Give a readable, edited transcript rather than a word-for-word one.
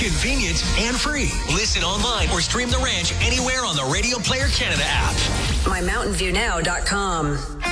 convenient, and free. Listen online or stream The Ranch anywhere on the Radio Player Canada app. MyMountainViewNow.com.